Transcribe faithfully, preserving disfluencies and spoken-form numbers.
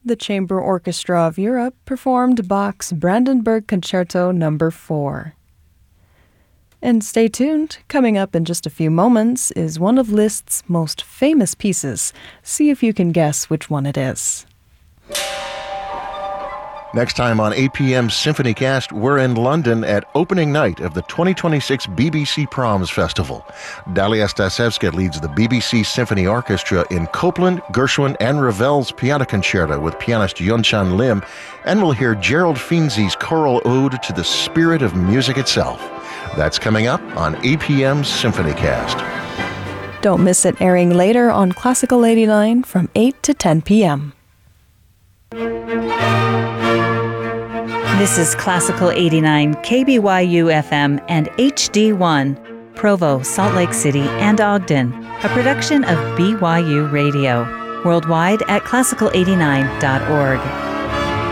the Chamber Orchestra of Europe performed Bach's Brandenburg Concerto number four. And stay tuned. Coming up in just a few moments is one of Liszt's most famous pieces. See if you can guess which one it is. Next time on A P M Symphony Cast, we're in London at opening night of the twenty twenty-six B B C Proms Festival. Dalia Stasevska leads the B B C Symphony Orchestra in Copland, Gershwin, and Ravel's Piano Concerto with pianist Yunchan Lim, and we'll hear Gerald Finzi's choral ode to the spirit of music itself. That's coming up on A P M Symphony Cast. Don't miss it airing later on Classical eighty-nine from eight to ten p.m. This is Classical eighty-nine, K B Y U F M and H D one, Provo, Salt Lake City, and Ogden, a production of B Y U Radio. Worldwide at classical eighty-nine dot org.